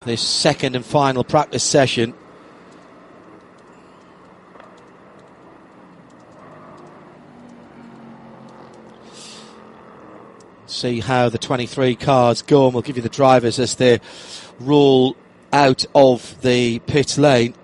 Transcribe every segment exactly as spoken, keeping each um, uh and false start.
this second and final practice session. See how the twenty-three cars go, and we'll give you the drivers as they roll out of the pit lane.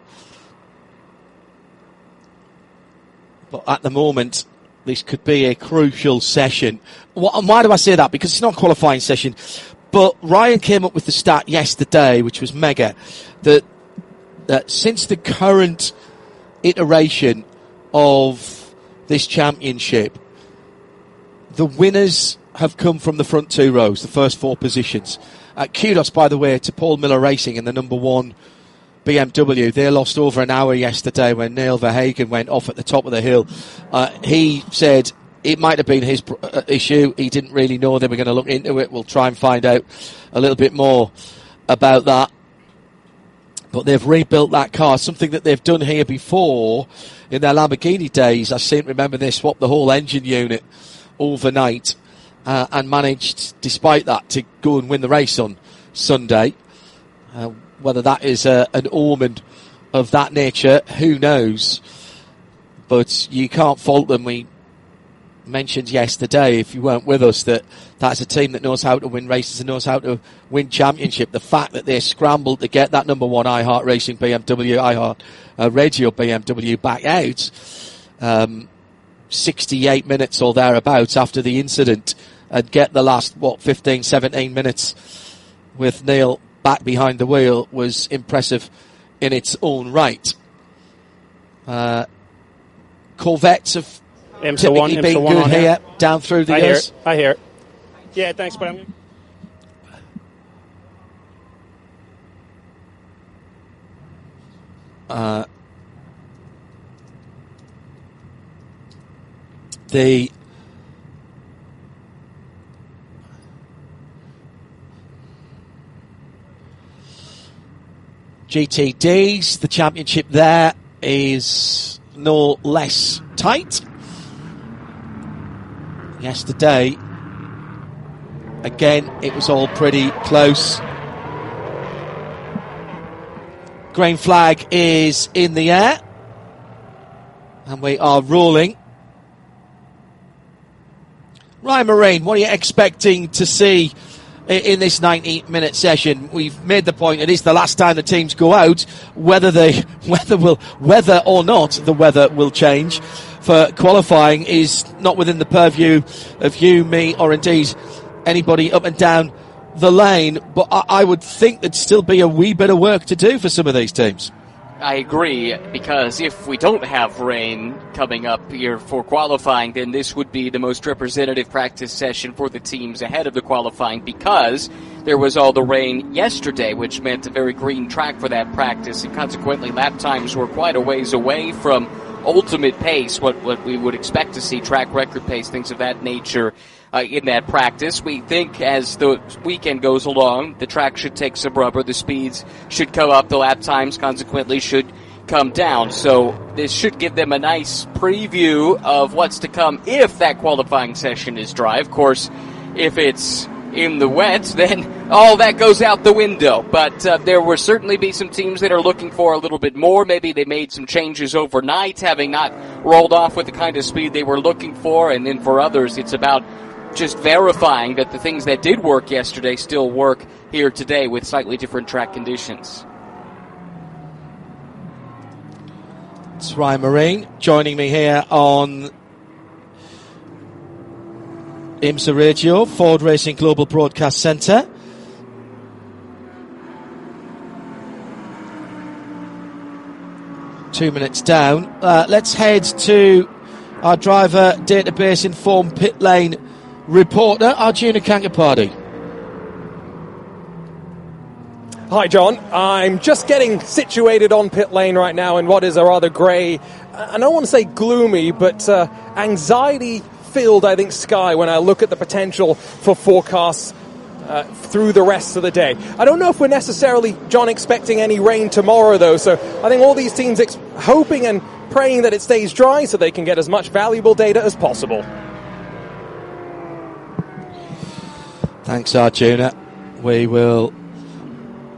But at the moment, this could be a crucial session. And why do I say that? Because it's not a qualifying session. But Ryan came up with the stat yesterday, which was mega, that, that since the current iteration of this championship, the winners have come from the front two rows, the first four positions. Uh, kudos, by the way, to Paul Miller Racing and the number one B M W. They lost over an hour yesterday when Neil Verhagen went off at the top of the hill. Uh, he said it might have been his uh, issue. He didn't really know. They were going to look into it. We'll try and find out a little bit more about that. But they've rebuilt that car, something that they've done here before in their Lamborghini days. I seem to remember they swapped the whole engine unit overnight uh, and managed, despite that, to go and win the race on Sunday. Uh, whether that is uh, an omen of that nature, who knows? But you can't fault them. We mentioned yesterday, if you weren't with us, that that's a team that knows how to win races and knows how to win championship. The fact that they scrambled to get that number one iHeart Racing B M W, iHeart uh, Radio B M W back out um, sixty-eight minutes or thereabouts after the incident, and get the last, what, fifteen, seventeen minutes with Neil back behind the wheel was impressive in its own right. Uh, Corvettes have M typically one, been one good here, here, down through the I years. Hear it. I hear it. Yeah, thanks, but I'm... Uh, the G T Ds, the championship there is no less tight. Yesterday, again, it was all pretty close. Green flag is in the air, and we are rolling. Ryan Marine, what are you expecting to see in this ninety-minute session? We've made the point it is the last time the teams go out. Whether they, whether will, whether or not the weather will change for qualifying is not within the purview of you, me, or indeed anybody up and down the lane. But I, I would think there'd still be a wee bit of work to do for some of these teams. I agree, because if we don't have rain coming up here for qualifying, then this would be the most representative practice session for the teams ahead of the qualifying, because there was all the rain yesterday, which meant a very green track for that practice, and consequently lap times were quite a ways away from ultimate pace, what, what we would expect to see, track record pace, things of that nature. Uh, in that practice, we think as the weekend goes along, the track should take some rubber, the speeds should come up, the lap times consequently should come down. So this should give them a nice preview of what's to come if that qualifying session is dry. Of course, if it's in the wet, then all that goes out the window. But uh, there will certainly be some teams that are looking for a little bit more. Maybe they made some changes overnight, having not rolled off with the kind of speed they were looking for. And then for others, it's about just verifying that the things that did work yesterday still work here today with slightly different track conditions. It's Ryan Marine joining me here on IMSA Radio, Ford Racing Global Broadcast Centre. Two minutes down. Uh, let's head to our driver database informed pit lane reporter, Arjuna Kankapati. Hi, John. I'm just getting situated on pit lane right now in what is a rather grey, I don't want to say gloomy, but uh, anxiety-filled, I think, sky when I look at the potential for forecasts uh, through the rest of the day. I don't know if we're necessarily, John, expecting any rain tomorrow, though, so I think all these teams ex- hoping and praying that it stays dry so they can get as much valuable data as possible. Thanks, Arjuna. We will